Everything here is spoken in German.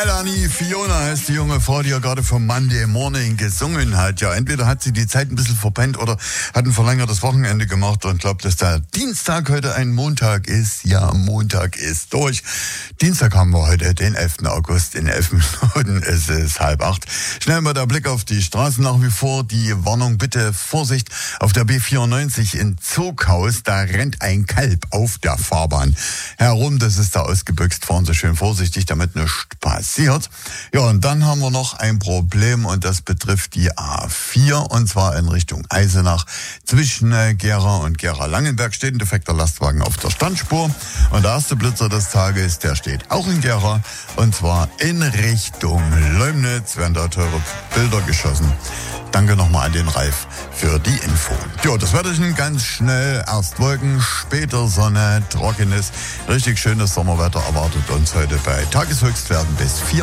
Melanie Fiona heißt die junge Frau, die ja gerade vom Monday Morning gesungen hat. Ja, entweder hat sie die Zeit ein bisschen verpennt oder hat ein verlängertes Wochenende gemacht und glaubt, dass der Dienstag heute ein Montag ist. Ja, Montag ist durch. Dienstag haben wir heute den 11. August. In 11 Minuten ist es 7:30. Schnell mal der Blick auf die Straßen. Nach wie vor die Warnung, bitte Vorsicht auf der B94 in Zughaus. Da rennt ein Kalb auf der Fahrbahn herum. Das ist da ausgebüxt. Fahren Sie schön vorsichtig, damit nichts passiert. Ja, und dann haben wir noch ein Problem und das betrifft die A4 und zwar in Richtung Eisenach. Zwischen Gera und Gera-Langenberg steht ein defekter Lastwagen auf der Standspur und der erste Blitzer des Tages, der steht auch in Gera und zwar in Richtung Leumnitz. Werden da teure Bilder geschossen. Danke nochmal an den Ralf für die Info. Ja, das Wetterchen ganz schnell. Erst Wolken, später Sonne, Trockenes. Richtig schönes Sommerwetter erwartet uns heute bei Tageshöchstwerten bis 4.